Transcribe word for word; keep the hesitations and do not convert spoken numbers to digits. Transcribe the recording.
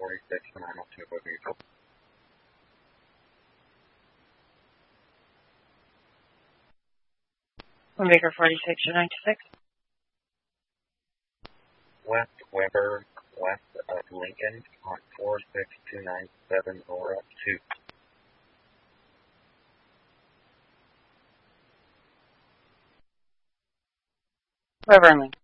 forty-six, nine oh two, what vehicle? Baker forty-six or ninety-six. West Weber, west of Lincoln, on four six two nine seven Aura two. Weber and Lincoln.